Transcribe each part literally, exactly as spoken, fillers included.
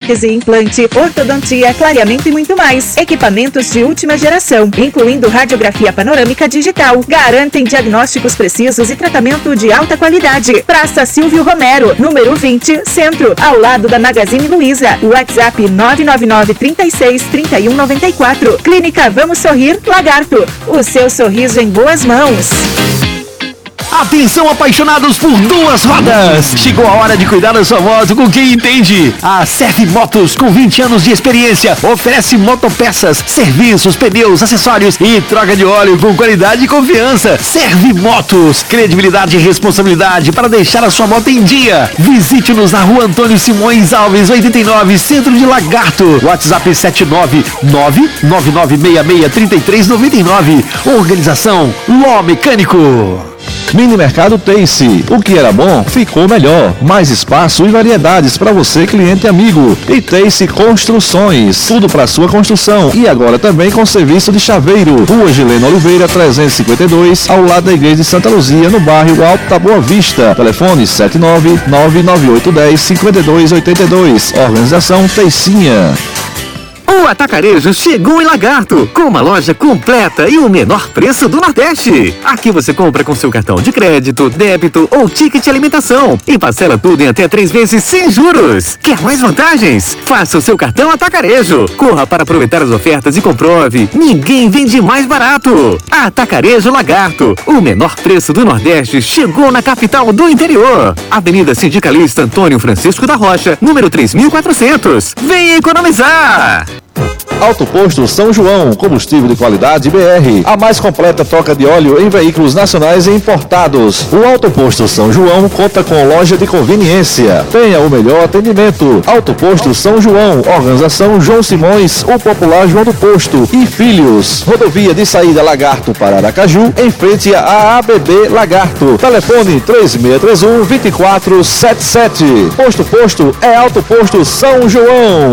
prótese e implante, ortodontia, clareamento e muito mais. Equipamentos de última geração, incluindo radiografia panorâmica digital, garantem diagnósticos precisos e tratamento de alta qualidade. Praça Silvio Romero, número vinte, Centro, ao lado da Magazine Luiza. WhatsApp nove nove nove, trinta e seis, trinta e um, noventa e quatro. Clínica Vamos Sorrir, Lagarto. O seu sorriso em boas mãos. Atenção, apaixonados por duas rodas! Chegou a hora de cuidar da sua moto com quem entende. A Serve Motos, com vinte anos de experiência, oferece motopeças, serviços, pneus, acessórios e troca de óleo com qualidade e confiança. Serve Motos, credibilidade e responsabilidade para deixar a sua moto em dia. Visite-nos na rua Antônio Simões Alves, oitenta e nove, Centro de Lagarto. WhatsApp sete nove nove, nove nove seis seis, três três nove nove. Organização Ló Mecânico. Mini Mercado Tace. O que era bom, ficou melhor. Mais espaço e variedades para você, cliente e amigo. E Tace Construções. Tudo para sua construção. E agora também com serviço de chaveiro. Rua Gileno Oliveira, trezentos e cinquenta e dois, ao lado da Igreja de Santa Luzia, no bairro Alto da Boa Vista. Telefone sete nove nove nove oito um zero, cinco dois oito dois. Organização Teicinha. O Atacarejo chegou em Lagarto, com uma loja completa e o menor preço do Nordeste. Aqui você compra com seu cartão de crédito, débito ou ticket de alimentação e parcela tudo em até três vezes sem juros. Quer mais vantagens? Faça o seu cartão Atacarejo. Corra para aproveitar as ofertas e comprove. Ninguém vende mais barato. Atacarejo Lagarto, o menor preço do Nordeste chegou na capital do interior. Avenida Sindicalista Antônio Francisco da Rocha, número três mil e quatrocentos. Venha economizar! Auto Posto São João, combustível de qualidade B R. A mais completa troca de óleo em veículos nacionais e importados. O Auto Posto São João conta com loja de conveniência. Tenha o melhor atendimento. Auto Posto São João, organização João Simões, o popular João do Posto e Filhos. Rodovia de saída Lagarto para Aracaju, em frente à A B B Lagarto. Telefone três seis três um, dois quatro sete sete. Posto Posto é Auto Posto São João.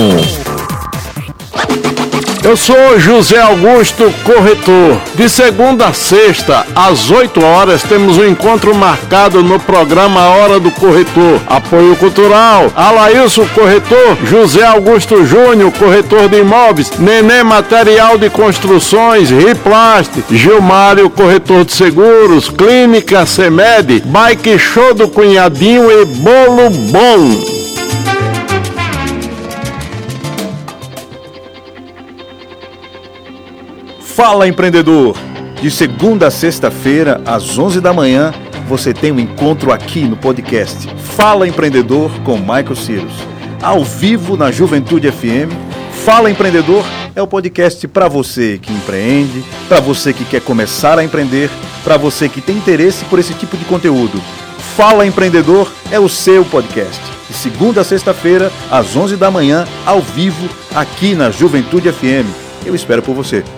Eu sou José Augusto, corretor. De segunda a sexta, às oito horas, temos um encontro marcado no programa Hora do Corretor. Apoio cultural, Alailson, corretor, José Augusto Júnior, corretor de imóveis, Nenê Material de Construções, Riplast, Gilmário, corretor de seguros, Clínica Semed, Bike Show do Cunhadinho e Bolo Bom. Fala, empreendedor! De segunda a sexta-feira, às onze da manhã, você tem um encontro aqui no podcast Fala Empreendedor com Michael Cyrus. Ao vivo na Juventude F M, Fala Empreendedor é o podcast para você que empreende, para você que quer começar a empreender, para você que tem interesse por esse tipo de conteúdo. Fala Empreendedor é o seu podcast. De segunda a sexta-feira, às onze da manhã, ao vivo, aqui na Juventude F M. Eu espero por você.